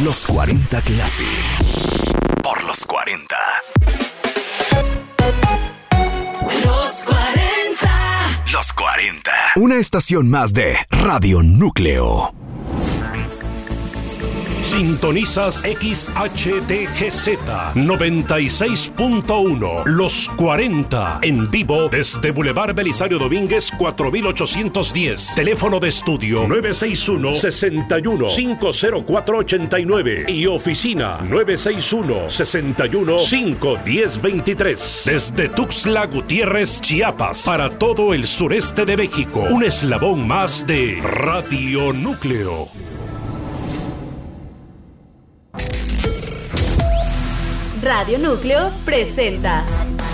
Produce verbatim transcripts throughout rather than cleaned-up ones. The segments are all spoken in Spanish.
Los cuarenta Classic. Por los cuarenta. Los cuarenta. Los cuarenta. Una estación más de Radio Núcleo. Sintonizas X H D G Z noventa y seis punto uno. Los cuarenta. En vivo desde Boulevard Belisario Domínguez cuatro mil ochocientos diez. Teléfono de estudio nueve seis uno, seis uno, cinco cero cuatro, ocho nueve. Y oficina nueve seis uno, seis uno, cinco uno cero, dos tres. Desde Tuxtla Gutiérrez, Chiapas. Para todo el sureste de México. Un eslabón más de Radio Núcleo. Radio Núcleo presenta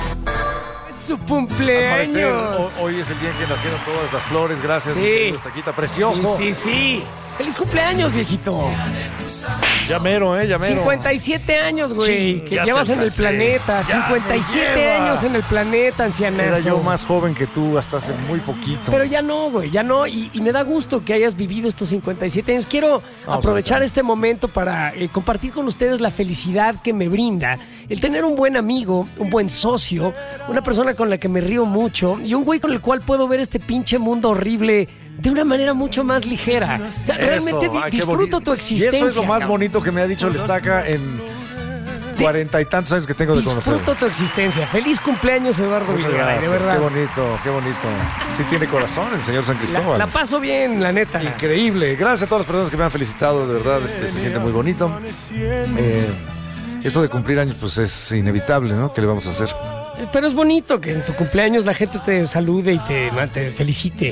su cumpleaños. Hoy es el día en que nacieron todas las flores. Gracias, sí. mi querido Estaquita, precioso. Sí, sí, sí. ¡Feliz cumpleaños, viejito! Llamero, eh, llamero. cincuenta y siete años, güey, que ya llevas en el planeta. Ya cincuenta y siete años en el planeta, ancianazo. Era yo más joven que tú hasta hace muy poquito. Pero ya no, güey, ya no. Y, y me da gusto que hayas vivido estos cincuenta y siete años. Quiero Vamos aprovechar este momento para eh, compartir con ustedes la felicidad que me brinda el tener un buen amigo, un buen socio, una persona con la que me río mucho y un güey con el cual puedo ver este pinche mundo horrible de una manera mucho más ligera. O sea, eso, realmente di- ay, disfruto tu existencia. Y eso es lo más cabrón. bonito que me ha dicho el Estaca en cuarenta y tantos años que tengo de conocer. Disfruto tu existencia. Feliz cumpleaños, Eduardo Muchas Videgaray, gracias. de verdad. Qué bonito, qué bonito. Sí tiene corazón el señor San Cristóbal. La, la paso bien, la neta. Increíble. Gracias a todas las personas que me han felicitado, de verdad, este, se siente muy bonito. Eh, esto de cumplir años, pues es inevitable, ¿no? ¿Qué le vamos a hacer? Pero es bonito que en tu cumpleaños la gente te salude y te, te felicite.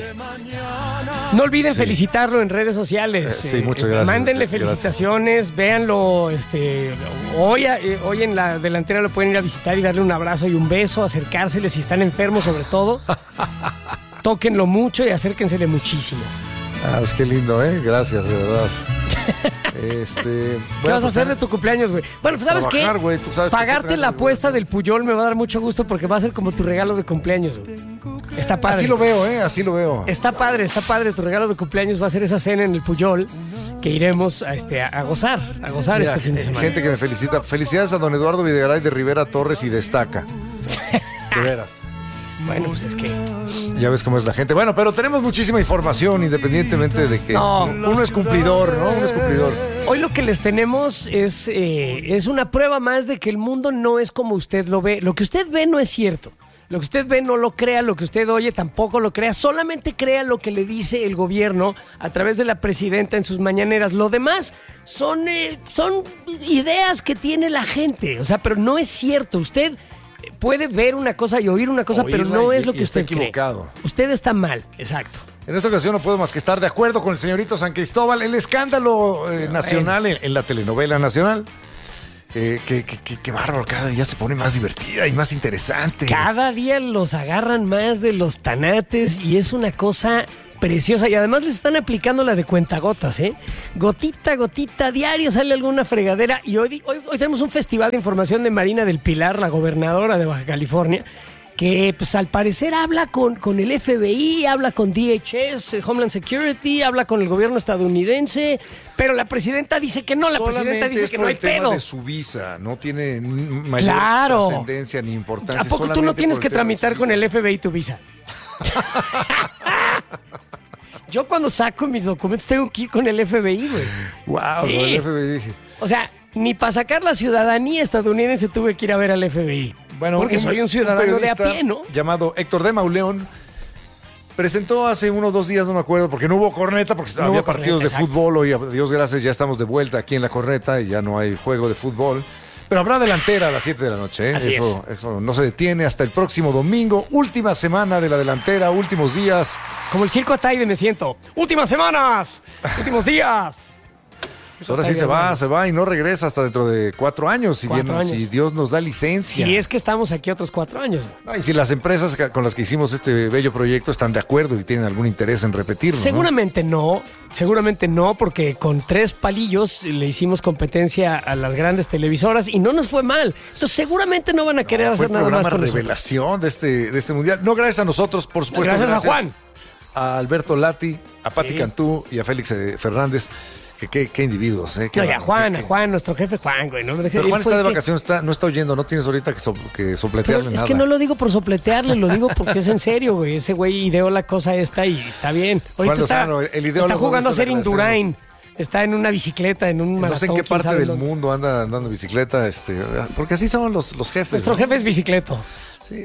No olviden sí. felicitarlo en redes sociales. Eh, sí, muchas gracias. Mándenle gracias. felicitaciones, véanlo. Este, hoy, eh, hoy en la delantera lo pueden ir a visitar y darle un abrazo y un beso, acercárseles si están enfermos sobre todo. Tóquenlo mucho y acérquensele muchísimo. Ah, es que lindo, ¿eh? Gracias, de verdad. Este, ¿Qué bueno, vas a pues, hacer de tu cumpleaños, güey? Bueno, pues, ¿sabes trabajar, qué? Güey, tú sabes Pagarte la apuesta güey. del Puyol me va a dar mucho gusto porque va a ser como tu regalo de cumpleaños, güey. Está padre. Así lo veo, ¿eh? Así lo veo. Está padre, está padre. Tu regalo de cumpleaños va a ser esa cena en el Puyol que iremos a, este, a, a gozar, a gozar Mira, este fin de semana. Gente que me felicita. Felicidades a don Eduardo Videgaray de Rivera Torres y Destaca. De veras. Bueno, pues es que... Ya ves cómo es la gente. Bueno, pero tenemos muchísima información independientemente de que no. uno es cumplidor, ¿no? Uno es cumplidor. Hoy lo que les tenemos es, eh, es una prueba más de que el mundo no es como usted lo ve. Lo que usted ve no es cierto. Lo que usted ve no lo crea, lo que usted oye tampoco lo crea. Solamente crea lo que le dice el gobierno a través de la presidenta en sus mañaneras. Lo demás son, eh, son ideas que tiene la gente. O sea, pero no es cierto. Usted puede ver una cosa y oír una cosa, Oírla pero no y, es lo que y usted está equivocado. cree. Usted está mal, exacto. En esta ocasión no puedo más que estar de acuerdo con el señorito San Cristóbal. El escándalo eh, nacional en, en la telenovela nacional. Eh, que, que, que, que bárbaro, cada día se pone más divertida y más interesante. Cada día los agarran más de los tanates y es una cosa preciosa. Y además les están aplicando la de cuentagotas, ¿eh? Gotita, gotita, diario sale alguna fregadera. Y hoy, hoy, hoy tenemos un festival de información de Marina del Pilar, la gobernadora de Baja California, que pues al parecer habla con, con el F B I, habla con D H S, Homeland Security, habla con el gobierno estadounidense, pero la presidenta dice que no, la Solamente presidenta dice es que por no hay el tema pedo. de su visa, no tiene mayor Claro. trascendencia ni importancia. ¿A poco tú no solamente tienes por el que tema de tramitar su con visa? el F B I tu visa? Yo cuando saco mis documentos tengo que ir con el F B I, güey. Wow, Sí. el F B I dije. O sea, ni para sacar la ciudadanía estadounidense tuve que ir a ver al F B I. Bueno, porque soy un ciudadano de a periodista pie, ¿no? llamado Héctor de Mauleón presentó hace uno o dos días, no me acuerdo, porque no hubo corneta, porque No había hubo partidos corneta, de exacto. fútbol. Hoy, a Dios gracias, ya estamos de vuelta aquí en la corneta y ya no hay juego de fútbol. Pero habrá delantera a las siete de la noche, ¿eh? Así eso, eso no se detiene hasta el próximo domingo. Última semana de la delantera, últimos días. Como el circo Ataide me siento. Últimas semanas, últimos días. Pues ahora sí se va, se va y no regresa hasta dentro de cuatro años, si, Cuatro bien, años. si Dios nos da licencia. Si es que estamos aquí otros cuatro años. No, y si las empresas ca- con las que hicimos este bello proyecto están de acuerdo y tienen algún interés en repetirlo, ¿no? Seguramente no, seguramente no, porque con tres palillos le hicimos competencia a las grandes televisoras y no nos fue mal. Entonces seguramente no van a querer No, fue hacer el nada programa más con nosotros. revelación de este, de este mundial. No gracias a nosotros, por supuesto. Gracias a Juan. A Alberto Lati, a Pati Sí. Cantú y a Félix eh, Fernández, qué, qué, qué individuos, ¿eh? Qué No, y a raro, Juan, qué- a Juan, nuestro jefe Juan, güey. No me dejes- Pero él Juan fue está de el que- vacaciones, está, no está oyendo, no tienes ahorita que, so- que sopletearle Pero es nada. que no lo digo por sopletearle, lo digo porque es en serio, güey. Ese güey ideó la cosa esta y está bien. Ahorita Juan está, Lozano, el ideólogo está jugando de a ser esto le Indurain. Está en una bicicleta, en un No maratón. sé en qué quién parte sabe del dónde. mundo anda andando en bicicleta, este, porque así son los, los jefes. Nuestro ¿no? jefe es bicicleto. Sí.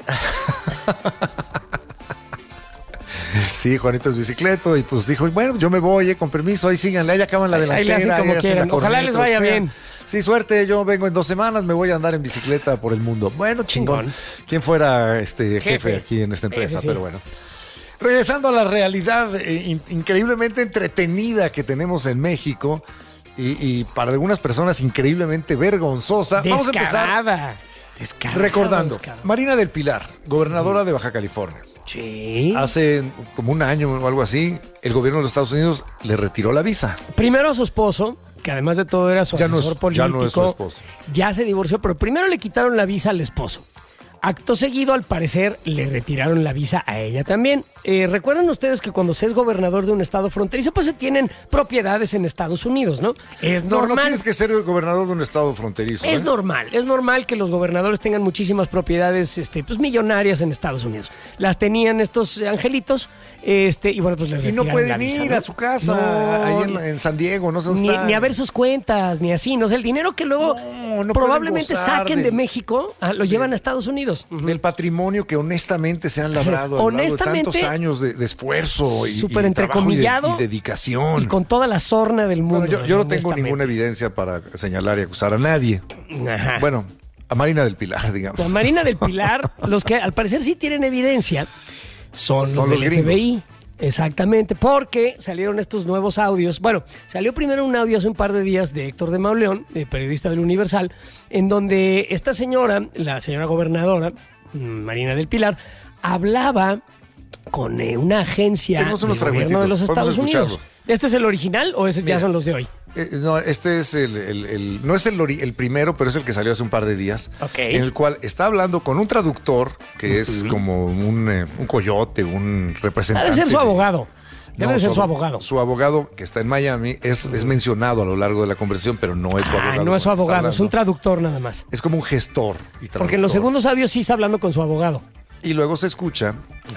Sí, Juanito es bicicleto y pues dijo, bueno, yo me voy, eh, con permiso, ahí síganle, ahí acaban la Ahí- ahí le delantera. hacen como ahí hacen quieran. la Ojalá corneta, les vaya lo que sea. bien. Sí, suerte, yo vengo en dos semanas, me voy a andar en bicicleta por el mundo. Bueno, chingón. Chingón. ¿Quién fuera este jefe, Jefe. aquí en esta empresa? Ese sí. Pero bueno. Regresando a la realidad eh, in- increíblemente entretenida que tenemos en México y, y para algunas personas increíblemente vergonzosa. Vamos a empezar Descarada. Descarada. recordando. descarada. Marina del Pilar, gobernadora de Baja California. Sí. Hace como un año o algo así, el gobierno de los Estados Unidos le retiró la visa. Primero a su esposo, que además de todo era su Ya no asesor es- político. ya no es su esposo. Ya se divorció, pero primero le quitaron la visa al esposo. Acto seguido, al parecer, le retiraron la visa a ella también. Eh, Recuerdan ustedes que cuando se es gobernador de un estado fronterizo, pues se tienen propiedades en Estados Unidos, ¿no? Es No, no normal. tienes que ser el gobernador de un estado fronterizo. Es ¿eh? normal, es normal que los gobernadores tengan muchísimas propiedades este, pues, millonarias en Estados Unidos. Las tenían estos angelitos, este, y bueno, pues les Y no retiraron pueden la visa, ir ¿no? a su casa, No, ahí en, en San Diego, no sé dónde ni, está. ni a ver sus cuentas, ni así. No sé, el dinero que luego No, no probablemente pueden gozar saquen de del- México, ah, lo llevan a Estados Unidos. Ujú. Del patrimonio que honestamente se han labrado a lo largo de Honestamente, tantos años de, de esfuerzo y, súper y trabajo y, de- entrecomillado y dedicación. Y con toda la sorna del mundo. Bueno, yo, yo no tengo honestamente. ninguna evidencia para señalar y acusar a nadie. Ajá. Bueno, a Marina del Pilar, digamos. La Marina del Pilar, los que al parecer sí tienen evidencia, son, Son los los del gringos. F B I. Exactamente, porque salieron estos nuevos audios. Bueno, salió primero un audio hace un par de días de Héctor de Mauleón, de periodista del Universal, en donde esta señora, la señora gobernadora, mm, Marina del Pilar, hablaba con eh, una agencia Tenemos del unos gobierno de los fragmentitos, Estados vamos a Unidos. escucharlos. ¿Este es el original o esos ya Mira. son los de hoy? Eh, no, este es el, el- el- no es el, ori- el primero, pero es el que salió hace un par de días. Ok. En el cual está hablando con un traductor que es como un, eh, un coyote, un representante. Debe ser su de- abogado. Debe No, de ser su abo- abogado. Su abogado, que está en Miami, es, es mencionado a lo largo de la conversación, pero no es su Ah, abogado. no es su con el que está abogado, es un hablando. traductor nada más. Es como un gestor y traductor. Porque en los segundos audios sí está hablando con su abogado. Y luego se escucha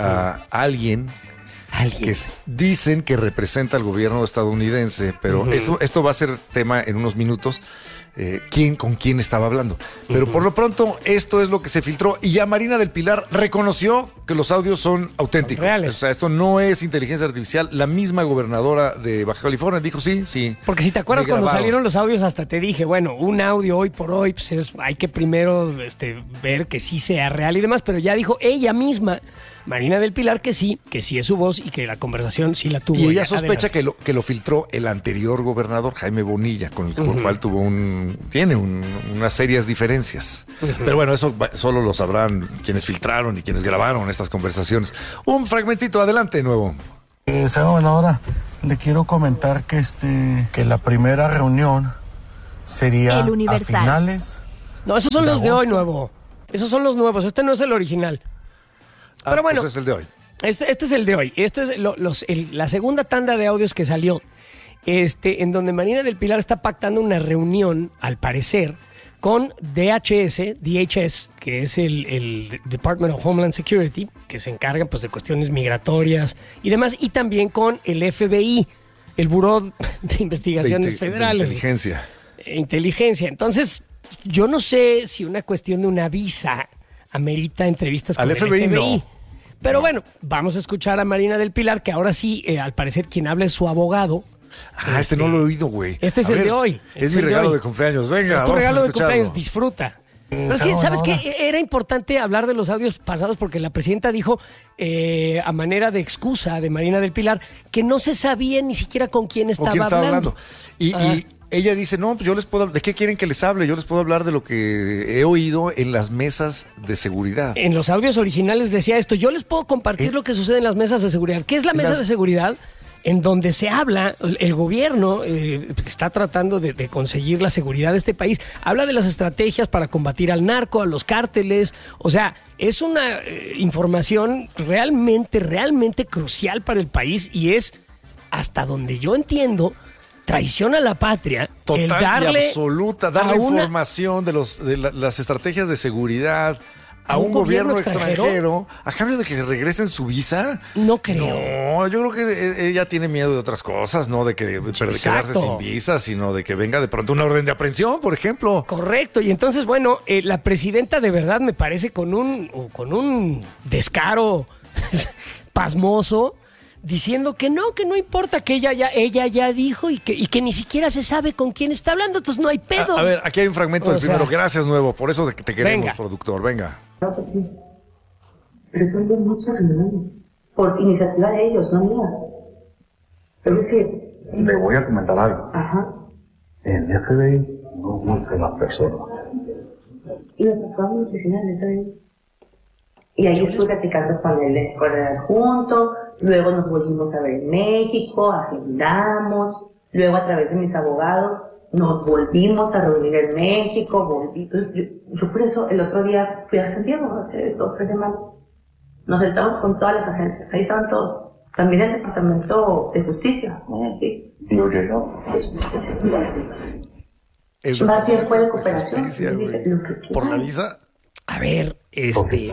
a alguien Alguien. que s- dicen que representa al gobierno estadounidense, pero eso, esto va a ser tema en unos minutos. Eh, quién con quién estaba hablando. Pero por lo pronto, esto es lo que se filtró. Y ya Marina del Pilar reconoció que los audios son auténticos. Son reales. O sea, esto no es inteligencia artificial. La misma gobernadora de Baja California dijo sí, sí. Porque si te acuerdas me cuando grabaron. salieron los audios, hasta te dije, bueno, un audio hoy por hoy, pues es- hay que primero este, ver que sí sea real y demás, pero ya dijo ella misma, Marina del Pilar, que sí, que sí es su voz y que la conversación sí la tuvo. Y ella ella. sospecha Adelante. que lo, que lo filtró el anterior gobernador, Jaime Bonilla, con el cual tuvo un. Tiene un- unas serias diferencias. Pero bueno, eso va- solo lo sabrán quienes filtraron y quienes grabaron estas conversaciones. Un fragmentito, adelante, nuevo. Eh, señora gobernadora, le quiero comentar que este que la primera reunión sería El Universal. a finales. No, esos son de los de agosto. hoy, nuevo. Esos son los nuevos, este no es el original. Ah, Pero bueno. pues es el de hoy. Este, este es el de hoy. Este es lo- los, el- la segunda tanda de audios que salió, este, en donde Marina del Pilar está pactando una reunión, al parecer, con D H S, D H S, que es el, el Department of Homeland Security, que se encarga pues, de cuestiones migratorias y demás, y también con el F B I, el Buró de De Investigaciones inte- de Federales. inteligencia. Eh, Inteligencia. Entonces, yo no sé si una cuestión de una visa amerita entrevistas con Al el F B I no. Pero bueno, vamos a escuchar a Marina del Pilar, que ahora sí, eh, al parecer, quien habla es su abogado. Ah, este no lo he oído, güey. Este es A el ver, de hoy. Este Es es mi el de regalo hoy. de cumpleaños. Venga, Es tu vamos regalo a de escucharlo. cumpleaños, disfruta. Pero es que, Señora ¿sabes qué? gobernadora. Era importante hablar de los audios pasados porque la presidenta dijo, eh, a manera de excusa de Marina del Pilar, que no se sabía ni siquiera con quién ¿Con estaba, quién estaba hablando. hablando? Y, Ah. y ella dice, no, pues yo les puedo, ¿de qué quieren que les hable? Yo les puedo hablar de lo que he oído en las mesas de seguridad. En los audios originales decía esto, yo les puedo compartir Eh. lo que sucede en las mesas de seguridad. ¿Qué es la mesa Las- de seguridad? En donde se habla, el, el gobierno eh, que está tratando de, de conseguir la seguridad de este país, habla de las estrategias para combatir al narco, a los cárteles, o sea, es una eh, información realmente, realmente crucial para el país y es, hasta donde yo entiendo, traición a la patria. Total el darle y absoluta, darle una, información de, los, de la, las estrategias de seguridad a, a un, un gobierno, gobierno extranjero? extranjero a cambio de que le regresen su visa. No creo. No, yo creo que ella tiene miedo de otras cosas, no de que de quedarse sin visa, sino de que venga de pronto una orden de aprehensión, por ejemplo. Correcto, y entonces, bueno, eh, la presidenta de verdad me parece con un, con un descaro pasmoso, diciendo que no, que no importa, que ella ya, ella ya dijo y que, y que ni siquiera se sabe con quién está hablando, entonces no hay pedo. A, a ver, aquí hay un fragmento o del sea, primero. Gracias, Nuevo, por eso te queremos, venga. productor, venga. Claro que sí. Pero son de muchas reuniones, por iniciativa de ellos, no mía. Pero es que... Le voy a comentar algo. Ajá. En F B I no buscan las personas. Y nos tocamos en la oficina del F B I. Y ahí estuve platicando con el con el adjunto, luego nos volvimos a ver en México, agendamos, luego a través de mis abogados nos volvimos a reunir en México, volví, yo, yo por eso el otro día fui a Santiago, hace dos o tres semanas, nos sentamos con todas las agencias, ahí estaban todos, también el Departamento de Justicia, ¿sí? D O J no. El Más bien fue de cooperación. Justicia, güey. ¿Por la visa? A ver, este...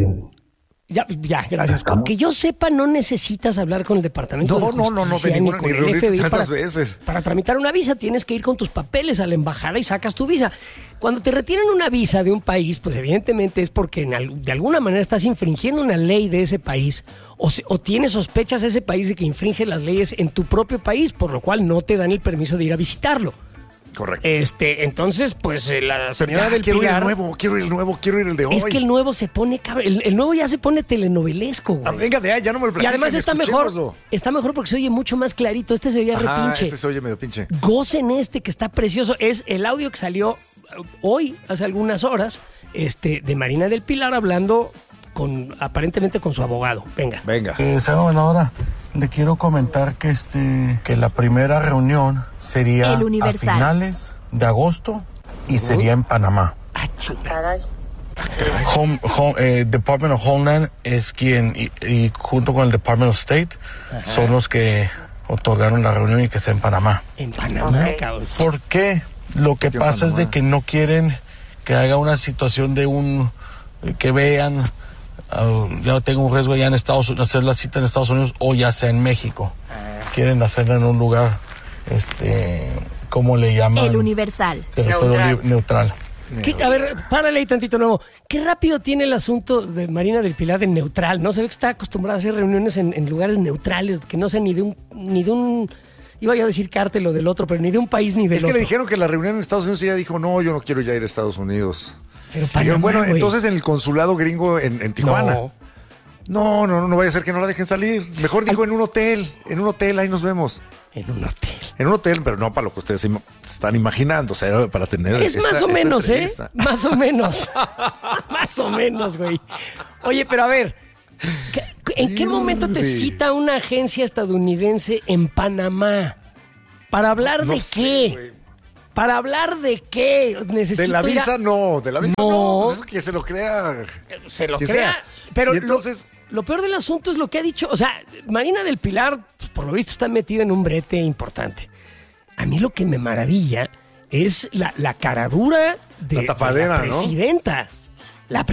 Ya, ya, gracias. Con que yo sepa, no necesitas hablar con el Departamento no, de Justicia no, no, no, ni ninguna, con ni el F B I para, veces. para tramitar una visa. Tienes que ir con tus papeles a la embajada y sacas tu visa. Cuando te retiran una visa de un país, pues evidentemente es porque en al, de alguna manera estás infringiendo una ley de ese país o, se, o tienes sospechas ese país de que infringe las leyes en tu propio país, por lo cual no te dan el permiso de ir a visitarlo. Correcto. Este, entonces, pues eh, la señora ya, del quiero Pilar... ir el nuevo, quiero ir el nuevo, quiero ir el de hoy. Es que el nuevo se pone, cabrón, el, el nuevo ya se pone telenovelesco, güey. Ah, venga de ahí, ya no me lo Y además está mejor, está mejor porque se oye mucho más clarito. Este se oye repinche. Este se oye medio pinche. Gocen este que está precioso. Es el audio que salió hoy, hace algunas horas, este, de Marina del Pilar hablando con, aparentemente con su abogado. Venga. Venga. Eh, señora gobernadora, le quiero comentar que este, que la primera reunión sería El Universal. a finales de agosto y sería en Panamá. Ah, chica. Caray. Home, home, eh, Department of Homeland es quien, y, y junto con el Department of State, ajá, son los que otorgaron la reunión y que sea en Panamá. En Panamá, okay, cabrón. ¿Por qué? Lo que pasa es de que no quieren que haga una situación de un, que vean, uh, ya tengo un riesgo ya en Estados Unidos, hacer la cita en Estados Unidos o ya sea en México. Ah. Quieren hacerla en un lugar, este... ¿cómo le llaman? El Universal. Territorio neutral. ¿Qué? A ver, párale ahí tantito nuevo. Qué rápido tiene el asunto de Marina del Pilar de neutral, ¿no? Se ve que está acostumbrada a hacer reuniones en, en lugares neutrales, que no sean ni de un, ni de un, iba yo a decir cártel o del otro, pero ni de un país ni del otro. Es que le dijeron que la reunión en Estados Unidos y ella dijo, no, yo no quiero ya ir a Estados Unidos. Pero Panamá, dijeron, bueno, güey, entonces en el consulado gringo en, en Tijuana. No. No, no, no vaya a ser que no la dejen salir. Mejor dijo en un hotel, en un hotel, ahí nos vemos. En un hotel. En un hotel, pero no para lo que ustedes im- están imaginando, o sea, era para tener... Es esta, más o esta menos, ¿eh? entrevista. Más o menos. Más o menos, güey. Oye, pero a ver, ¿qué- ¿en qué momento te cita una agencia estadounidense en Panamá? ¿Para hablar No de sé, qué? güey. ¿Para hablar de qué? Necesito De la ir a- visa no, de la visa No. no, pues eso que se lo crea. Se lo quien crea. sea. Pero Y entonces... lo, lo peor del asunto es lo que ha dicho. O sea, Marina del Pilar, pues, por lo visto, está metida en un brete importante. A mí lo que me maravilla es la, la caradura de La tapadera, de la ¿no? presidenta.